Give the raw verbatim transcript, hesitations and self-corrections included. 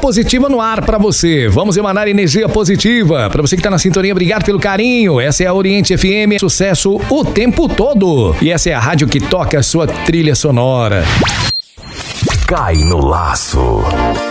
positiva no ar pra você. Vamos emanar energia positiva. Pra você que tá na sintonia, obrigado pelo carinho. Essa é a Oriente F M, sucesso o tempo todo. E essa é a rádio que toca a sua trilha sonora. Cai no laço.